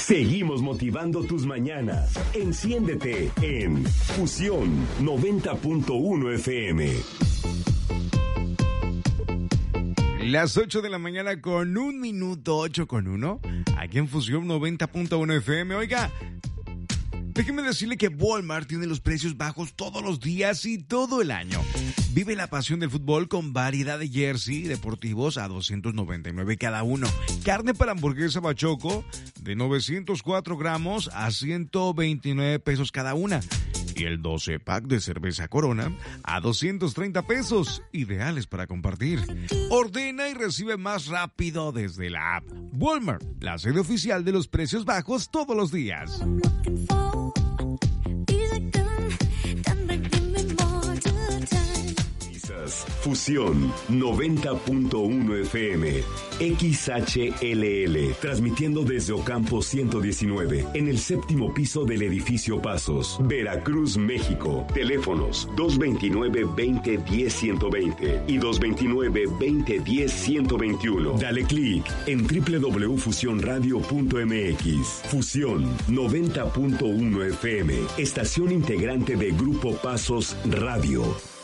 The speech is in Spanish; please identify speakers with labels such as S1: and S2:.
S1: Seguimos motivando tus mañanas. Enciéndete en Fusión 90.1 FM.
S2: Las 8 de la mañana con 1 minuto, 8:1, aquí en Fusión 90.1 FM. Oiga, déjeme decirle que Walmart tiene los precios bajos todos los días y todo el año. Vive la pasión del fútbol con variedad de jersey deportivos a $299 cada uno. Carne para hamburguesa Bachoco de 904 gramos a $129 cada una. Y el 12 pack de cerveza Corona a $230, ideales para compartir. Ordena y recibe más rápido desde la app. Walmart, la sede oficial de los precios bajos todos los días.
S1: Fusión 90.1 FM, XHLL, transmitiendo desde Ocampo 119, en el séptimo piso del edificio Pasos, Veracruz, México. Teléfonos 229-2010-120 y 229-2010-121. Dale clic en www.fusionradio.mx. Fusión 90.1 FM, estación integrante de Grupo Pasos Radio.